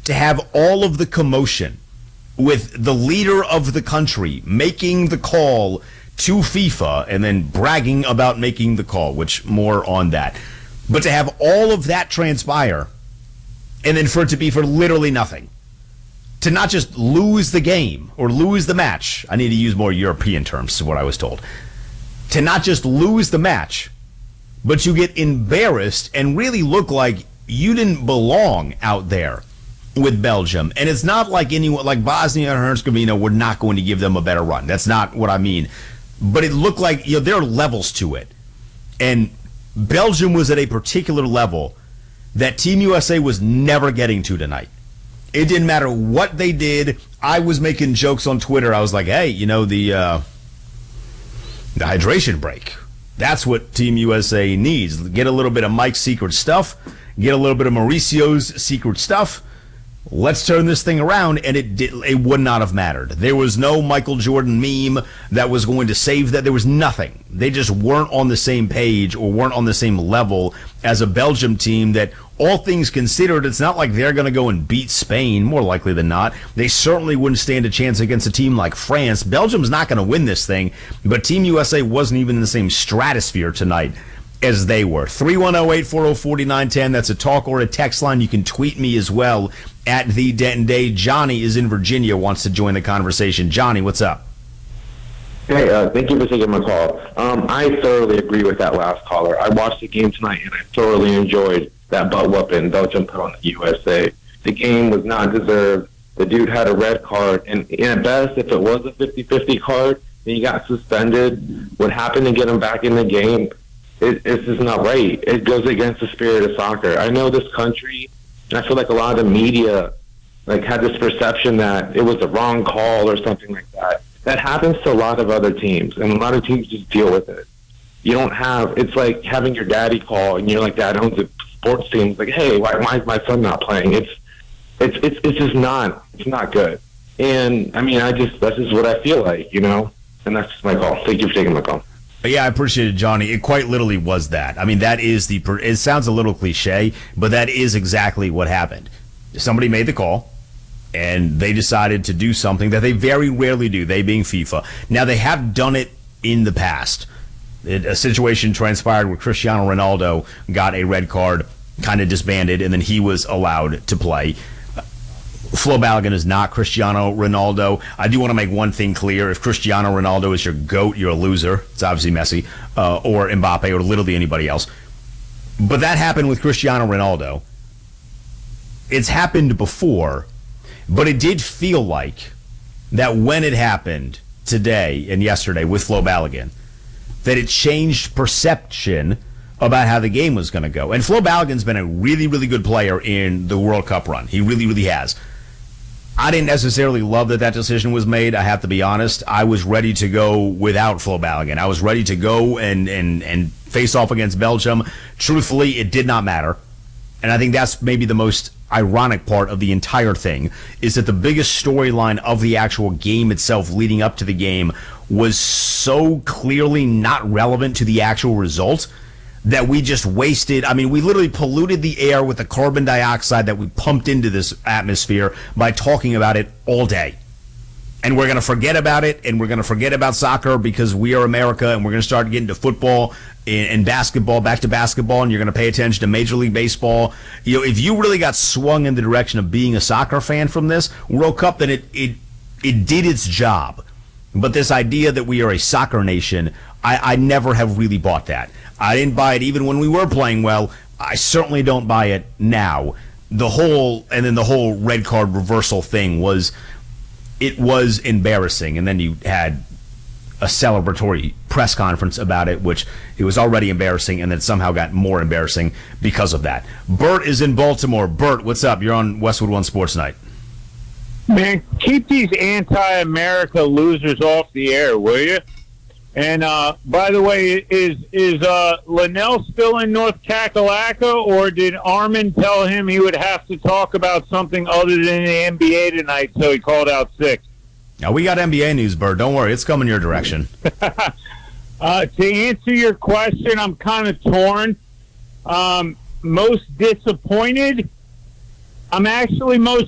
to have all of the commotion with the leader of the country making the call to FIFA and then bragging about making the call, which more on that. But to have all of that transpire and then for it to be for literally nothing. To not just lose the game or lose the match. I need to use more European terms, is what I was told. To not just lose the match, but you get embarrassed and really look like you didn't belong out there with Belgium. And it's not like anyone, like Bosnia and Herzegovina, we're not going to give them a better run. That's not what I mean. But it looked like, there are levels to it. And Belgium was at a particular level that Team USA was never getting to tonight. It didn't matter what they did. I was making jokes on Twitter. I was like, hey, the hydration break. That's what Team USA needs. Get a little bit of Mike's secret stuff. Get a little bit of Mauricio's secret stuff. Let's turn this thing around, and it would not have mattered. There was no Michael Jordan meme that was going to save that. There was nothing. They just weren't on the same page or weren't on the same level as a Belgium team that, all things considered, it's not like they're going to go and beat Spain, more likely than not. They certainly wouldn't stand a chance against a team like France. Belgium's not going to win this thing, but Team USA wasn't even in the same stratosphere tonight as they were. 310-840-4910. That's a talk or a text line. You can tweet me as well at The Denton Day. Johnny is in Virginia, wants to join the conversation. Johnny, what's up? Hey, thank you for taking my call. I thoroughly agree with that last caller. I watched the game tonight, and I thoroughly enjoyed that butt whooping Belgium put on the USA. The game was not deserved. The dude had a red card, and at best, if it was a 50-50 card, and he got suspended, what happened to get him back in the game, it's just not right. It goes against the spirit of soccer. I know this country, and I feel like a lot of the media had this perception that it was the wrong call or something like that. That happens to a lot of other teams, and a lot of teams just deal with it. You don't have, it's like having your daddy call, and you're like, Dad owns a sports team. It's like, hey, why is my son not playing? It's just not, it's not good. And I mean, that's just what I feel like, and that's just my call. Thank you for taking my call. Yeah, I appreciate it, Johnny. It quite literally was that. I mean, that is it sounds a little cliche, but that is exactly what happened. Somebody made the call, and they decided to do something that they very rarely do, they being FIFA. Now, they have done it in the past. A situation transpired where Cristiano Ronaldo got a red card, kind of disbanded, and then he was allowed to play. Flo Balogun is not Cristiano Ronaldo. I do want to make one thing clear. If Cristiano Ronaldo is your GOAT, you're a loser. It's obviously Messi or Mbappe or literally anybody else. But that happened with Cristiano Ronaldo. It's happened before, but it did feel like that when it happened today and yesterday with Flo Balogun, that it changed perception about how the game was going to go. And Flo Balogun's been a really, really good player in the World Cup run. He really, really has. I didn't necessarily love that decision was made, I have to be honest. I was ready to go without Flo Balogun. I was ready to go and face off against Belgium. Truthfully, it did not matter. And I think that's maybe the most ironic part of the entire thing, is that the biggest storyline of the actual game itself leading up to the game was so clearly not relevant to the actual result that we just wasted. I mean, we literally polluted the air with the carbon dioxide that we pumped into this atmosphere by talking about it all day. And we're going to forget about it, and we're going to forget about soccer because we are America, and we're going to start getting to football and basketball, back to basketball, and you're going to pay attention to Major League Baseball. If you really got swung in the direction of being a soccer fan from this World Cup, then it did its job. But this idea that we are a soccer nation, I never have really bought that. I didn't buy it even when we were playing well. I certainly don't buy it now. The whole red card reversal thing was embarrassing. And then you had a celebratory press conference about it, which it was already embarrassing and then somehow got more embarrassing because of that. Bert is in Baltimore. Bert, what's up? You're on Westwood One Sports Night. Man, keep these anti-America losers off the air, will you? And by the way, is Linnell still in North Kakalaka, or did Armin tell him he would have to talk about something other than the NBA tonight, so he called out sick? Now, we got NBA news, Bert. Don't worry, it's coming your direction. To answer your question, I'm kind of torn. Most disappointed. I'm actually most